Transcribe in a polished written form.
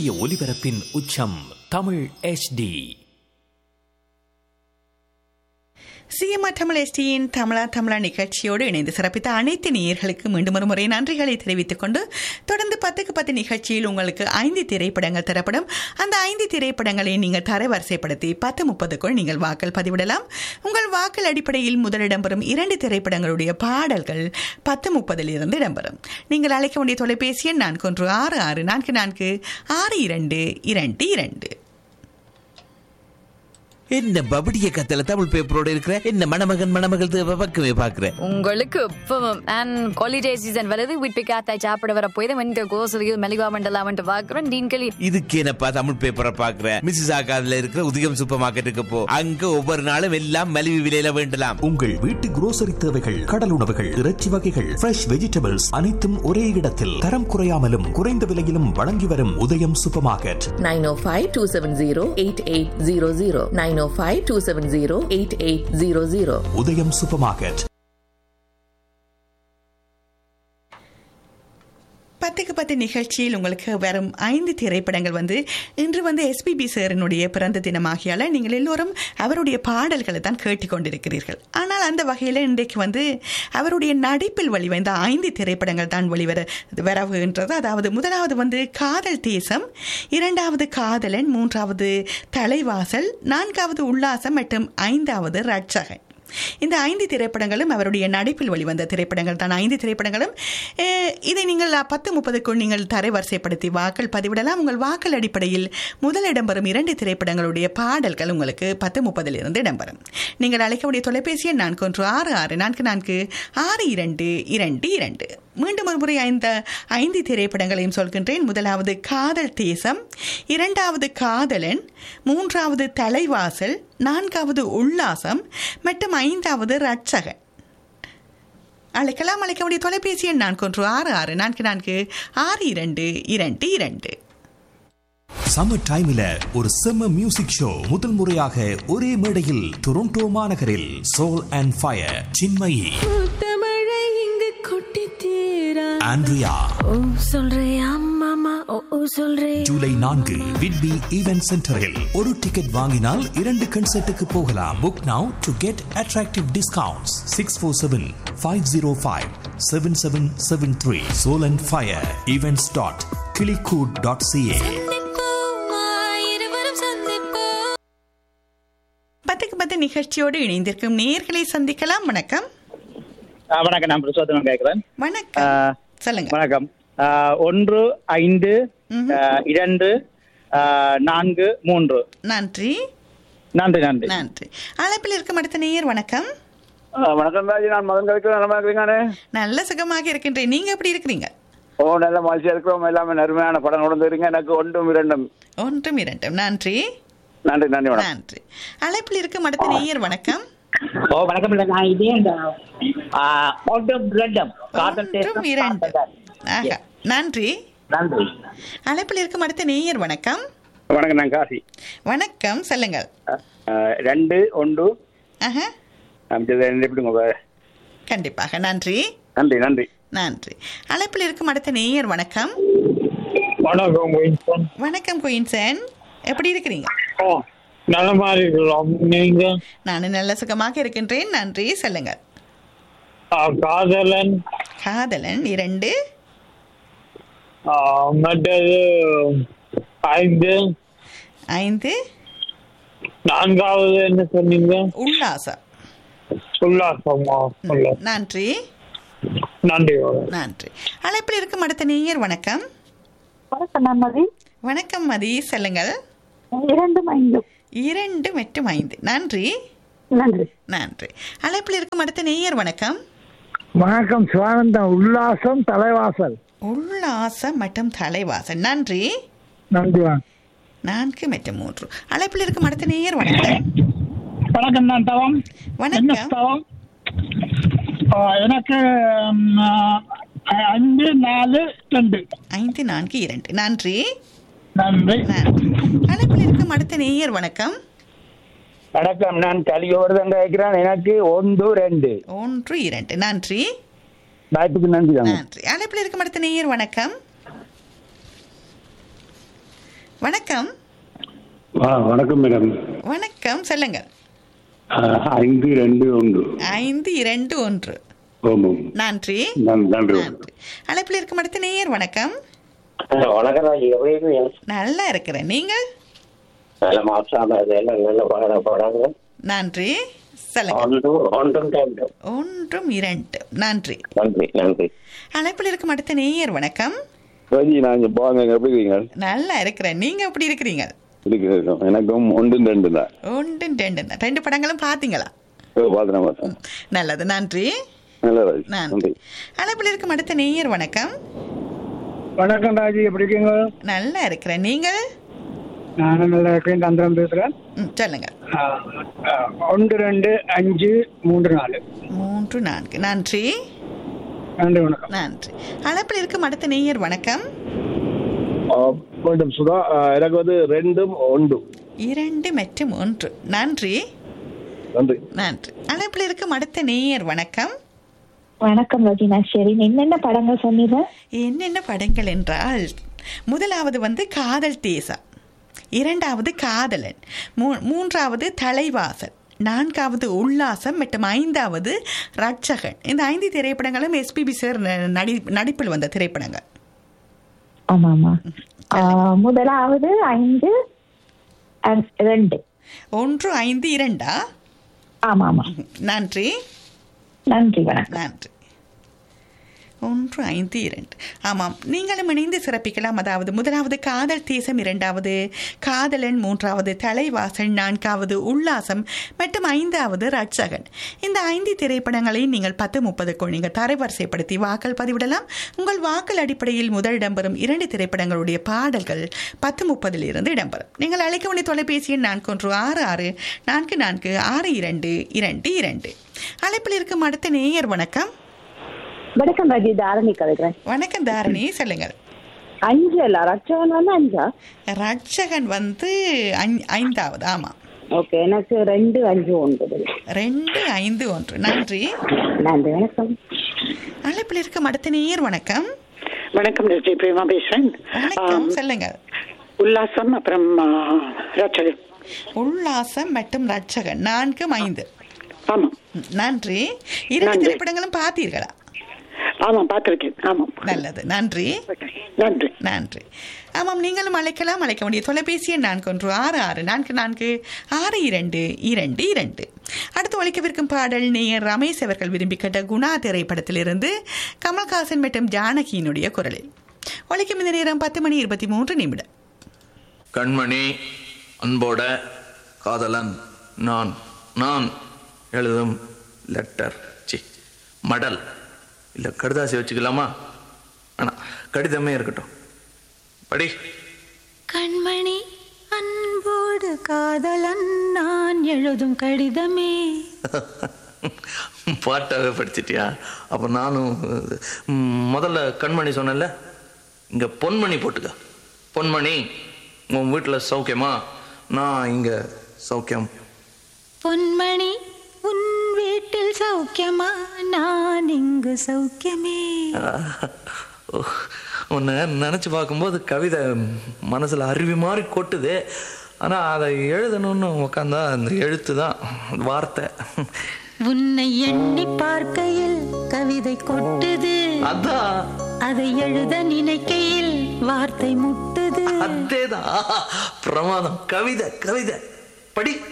இந்திய ஒலிபரப்பின் உச்சம் தமிழ் HD. சிஎம்ஆர் தமிழ் எஸ்டியின் தமிழா நிகழ்ச்சியோடு இணைந்து சிறப்பித்த அனைத்து நேயர்களுக்கு மீண்டும் ஒரு முறை நன்றிகளை தெரிவித்துக் கொண்டு தொடர்ந்து 10க்கு 10 நிகழ்ச்சியில் உங்களுக்கு 5 திரைப்படங்கள் தரப்படும். அந்த 5 திரைப்படங்களை நீங்கள் தரவரிசைப்படுத்தி 10:30க்குள் நீங்கள் வாக்கள் பதிவிடலாம். உங்கள் வாக்கள் அடிப்படையில் முதலிடம் பெறும் 2 திரைப்படங்களுடைய பாடல்கள் 10:30 இடம்பெறும். நீங்கள் அழைக்க வேண்டிய தொலைபேசி எண் 4166446222. என்ன பபடிய கத்தல தமிழ் பேப்பரோட இருக்கிற என்ன மணமகள் பக்கமே பாக்குற உங்களுக்கு அண்ட் ஹாலிடே சீசன் வருது வீட்டு காத்தாய் சாப்பிட வர போய் வந்து கோசலியும் மெலிவா மண்டலாம் வந்து பாக்குறேன் டீன்களி இதுக்கு என்னப்பா தமிழ் பேப்பரை பாக்குற மிஸ்ஸஸ் ஆகாதுல இருக்கிற உதயம் சூப்பர் மார்க்கெட்டுக்கு போ. அங்க ஒவ்வொரு நாளும் எல்லாம் மலிவு விலையில வேண்டலாம். உங்கள் வீட்டு grocery தேவைகள், கடல் உணவுகள், இறைச்சி வகைகள், ஃப்ரெஷ் வெஜிடபிள்ஸ் அனைத்தும் ஒரே இடத்தில் தரம் குறையாமலும் குறைந்த விலையிலும் வழங்கி வரும் உதயம் சூப்பர் மார்க்கெட். 905-270-8800 905-270-8800 உதயம் சூப்பர் மார்க்கெட். 10க்கு 10 நிகழ்ச்சியில் உங்களுக்கு வரும் 5 திரைப்படங்கள் இன்று எஸ்பிபி சாரினுடைய பிறந்த தினமாகியால நீங்கள் எல்லோரும் அவருடைய பாடல்களை தான் கேட்டுக்கொண்டிருக்கிறீர்கள். ஆனால் அந்த வகையில் இன்றைக்கு அவருடைய நடிப்பில் வெளிவந்த 5 திரைப்படங்கள் தான் வரவுகின்றது. அதாவது முதலாவது காதல் தேசம், 2வது காதலன், 3வது தலைவாசல், 4வது உல்லாசம் மற்றும் 5வது ரட்சகன். இந்த 5 திரைப்படங்களும் அவருடைய நடிப்பில் வெளிவந்த திரைப்படங்கள் தான். 5 திரைப்படங்களும் இதை நீங்கள் 10:30க்குள் நீங்கள் தரவரிசைப்படுத்தி வாக்கள் பதிவிடலாம். உங்கள் வாக்கள் அடிப்படையில் முதல் இடம்பெறும் 2 திரைப்படங்களுடைய பாடல்கள் உங்களுக்கு 10:30 இடம்பெறும். நீங்கள் அழைக்கக்கூடிய தொலைபேசி எண் 4166446222. மீண்டும் ஒரு முறை 5 திரைப்படங்களையும் சொல்கின்றேன். முதலாவது காதல் தேசம், 2வது காதலன், 3வது தலைவாசல், 4வது உல்லாசம் மற்றும் 5வது ரட்சகன். அழைக்க வேண்டிய தொலைபேசி எண் 4166446222. சம்மர் டைம்ல ஒரு செம்ம மியூசிக் ஷோ முதல் முறையாக ஒரே மேடையில் டொரண்டோ மாநகரில் soul and fire, Chinmayi, Andrea, July 4 Whitby event சென்டரில் ஒரு டிக்கெட் வாங்கினால் 2 கன்சர்ட்டுக்கு போகலாம். Book now to get attractive discounts. 647-505-7773. Soul and fire events.kilikud.ca. 10க்கு 10 நிகழ்ச்சியோடு இணைந்திருக்கும் நேயர்களை சந்திக்கலாம். வணக்கம். வணக்கம், நான் பிரசோதனம் கேட்கிறேன். வணக்கம், சொல்லுங்க. வணக்கம். 1 5 2 4 3. நன்றி நன்றி நன்றி நன்றி. அழைப்பில் இருக்கும் அடுத்த நேயர். வணக்கம். வணக்கம் ராஜி, நான் மதன் கவிக்கிறேன். நல்லா இருக்கிறீங்க? நல்ல சுகமாக இருக்கின்றேன். நீங்க எப்படி இருக்கிறீங்க? நல்ல மகிழ்ச்சியா இருக்கிறோம். எல்லாமே அருமையான படம் நடந்துருங்க. எனக்கு 1 2. 1 2. நன்றி நன்றி நன்றி. நன்றி. அழைப்பில் இருக்கும் அடுத்த நேயர். வணக்கம். வணக்கம். நான் இதே 1 2 காதல் தேசம் 2. நன்றி நன்றி. அழைப்பில் இருக்கும் அடுத்த நேயர். வணக்கம். வணக்கம், நான் காசி. வணக்கம், சொல்லுங்கள். 2 1. கண்டிப்பாக. நன்றி நன்றி நன்றி நன்றி. அழைப்பில் இருக்கும் அடுத்த நேயர். வணக்கம். வணக்கம். வணக்கம் குயின்சன், எப்படி இருக்கிறீங்க? நலமா இருக்கிறோம். நீங்க? நானும் நல்ல சுகமாக இருக்கின்றேன். நன்றி, சொல்லுங்கள். காதலன் 2. மற்றது 5. 4வது என்ன சொன்னீங்க? உல்லாசம். உல்லாசமா? நன்றி நன்றி நன்றி. அழைப்பில் இருக்கும் அடுத்த நேயர். வணக்கம். வணக்கம் மதி, சொல்லுங்கள். 2 5. 2 மற்றும் 5. நன்றி நன்றி நன்றி. அழைப்பில் இருக்கும் அடுத்த நேயர். வணக்கம். வணக்கம், சிவானந்தம். உல்லாசம் தலைவாசல். உல்லாசம் மற்றும் தலைவாசல். நன்றி நன்றி. 4 மற்றும் 3. அழைப்பில் இருக்கும் அடுத்த நேயர். வணக்கம். வணக்கம், நான் தவம். வணக்கம். எனக்கு 5 4 2. 5 4 2. நன்றி நன்றி நன்றி. அழைப்பில் இருக்கும் அடுத்த நேயர். வணக்கம். வணக்கம், நான் கலியோர்தான் கேட்கிறேன். எனக்கு 1 2. 1 2. நன்றி வாய்ப்புக்கு நன்றி. நன்றி. அழைப்பில் இருக்கும் அடுத்த நேயர். வணக்கம். வணக்கம். வணக்கம் மேடம். வணக்கம், சொல்லுங்க. 521. 521. ஆமாம். நன்றி. நன்றி. அழைப்பில் இருக்கும் அடுத்த நேயர். வணக்கம். வணக்கம் ராஜி, எப்படி இருக்கீங்க? நல்லா இருக்கிறேன், நீங்கள்? நல்ல மாசாம நல்ல படம். நன்றி, சொல்லுங்க. 1 2. நன்றி. நன்றி. அழைப்பில் இருக்கும் அடுத்த நேயர். வணக்கம். ராஜி, நான் எப்படி இருக்கீங்க? நல்லா இருக்கிறேன், நீங்க எப்படி இருக்கிறீங்க? எனக்கும் 1 2 தான். 1 2 தான். 2 படங்களும் பாத்தீங்களா? பார்த்தேன். நல்லது, நன்றி. நன்றி. அழைப்பில் இருக்கும் அடுத்த நேயர். வணக்கம். வணக்கம் ராஜி, எப்படி இருக்கீங்க? நல்லா இருக்கிறேன், நீங்கள்? நானும் நல்லா இருக்கேன். தந்திரம் பேசுறேன். சொல்லுங்க. 1 2 5 3 4. 3 4. நன்றி. நன்றி, வணக்கம். நன்றி. அழைப்பில் இருக்கும் அடுத்த நேயர். வணக்கம். மேடம் சுதா, எனக்கு 2 1. 2 மற்றும் 1. நன்றி. நன்றி. அழைப்பில் இருக்கும் அடுத்த நேயர். வணக்கம். வணக்கம் ரஜினா. சரி, என்னென்ன படங்கள் சொன்னீங்க? என்னென்ன படங்கள் என்றால், முதலாவது காதல் தேசம், 2வது காதலன், 3வது தலைவாசல், 4வது உல்லாசம் மற்றும் 5வது ரட்சகன். இந்த 5 திரைப்படங்களும் எஸ்பிபி சார் நடிப்பில் வந்த திரைப்படங்கள். ஆமாமா. முதலாவது 5 2. 1 5 2. ஆமா. நன்றி. வணக்கம். நன்றி. 1 5 2. ஆமாம், நீங்களும் இணைந்து சிறப்பிக்கலாம். அதாவது முதலாவது காதல் தேசம், 2வது காதலன், 3வது தலைவாசல், 4வது உல்லாசம் மற்றும் 5வது ரட்சகன். இந்த 5 திரைப்படங்களை நீங்கள் 10:30க்குள் நீங்கள் தரவரிசைப்படுத்தி வாக்கள் பதிவிடலாம். உங்கள் வாக்கள் அடிப்படையில் முதல் இடம்பெறும் 2 திரைப்படங்களுடைய பாடல்கள் 10:30 இருந்து இடம்பெறும். நீங்கள் அழைக்க வேண்டிய தொலைபேசி எண் 4166 44 6222. அழைப்பில் இருக்கும் அடுத்த நேயர். வணக்கம். வணக்கம் ராஜி, தாரணி கலைக்கிறேன். வணக்கம் தாரணி, சொல்லுங்க. 5 அல்ல, ரட்சகன் 5. ரட்சகன் 5வது. ஆமா. ஓகே, எனக்கு 2 5 9. 2 5 1. நன்றி. வணக்கம். அழைப்பில் இருக்கும் அடுத்த நேயர். வணக்கம். வணக்கம், பிரேமா பேசுறேன். வணக்கம், சொல்லுங்க. உல்லாசம் அப்புறம் ரட்சகன். உல்லாசம் மற்றும் ரட்சகன் 4 5. ஆமா. நன்றி. 2 திரைப்படங்களும் பார்த்தீர்களா? ஆமாம், பார்த்திருக்கேன். ஆமாம். நல்லது, நன்றி. நன்றி. ஆமாம், நீங்களும் அழைக்கலாம். அழைக்க வேண்டிய தொலைபேசி எண் 4166 44 6222. அடுத்து ஒழிக்கவிருக்கும் பாடல் நேயர் ரமேஷ் அவர்கள் விரும்பி கேட்ட குணா திரைப்படத்திலிருந்து கமல்ஹாசன் மற்றும் ஜானகியினுடைய குரலில் ஒழிக்கும். இந்த நேரம் 10:23. கண்மணி, அன்போட காதலன் நான் நான் எழுதும் லெட்டர், மடல் இல்லை கடிதாசி வச்சுக்கலாமா? ஆனால் கடிதமே இருக்கட்டும், படி. கண்மணி, அன்போடு காதலன் நான் எழுதும் கடிதமே. பாட்டாவே படிச்சிட்டியா? அப்போ நானும் முதல்ல கண்மணி சொன்னேன்ல, இங்கே பொன்மணி போட்டுக்க. பொன்மணி, உன் வீட்டில் சௌக்கியமா? நான் இங்கே சௌக்கியம். பொன்மணி, உன் வீட்டில் சௌக்கியமா? நான் இங்கு சௌக்கியமே. உன்னை நினச்சி பார்க்கும்போது கவிதை மனசில் அருவி மாதிரி கொட்டுது. ஆனால் அதை எழுதணும்னு உட்காந்தா அந்த எழுத்து தான் வார்த்தை. உன்னை எண்ணி பார்க்கையில் கவிதை கொட்டுது, அதான் அதை எழுத நினைக்கையில் வார்த்தை முட்டுது. அதேதான் பிரமாதம். கவிதை கவிதை படி.